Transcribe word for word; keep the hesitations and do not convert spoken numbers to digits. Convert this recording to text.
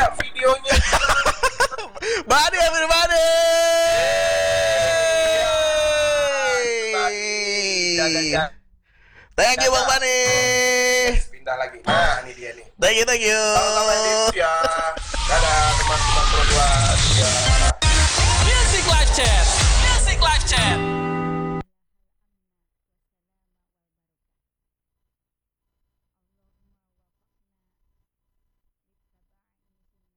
ya videonya. Bade ambil Bade. Jaga-jaga. Thank you Bang Bani. Pindah lagi. Nah, ini dia nih. Thank you, thank you. Sama-sama ini ya. Dadah teman-teman berdua. Ya. Music Live Chat. Music Live Chat.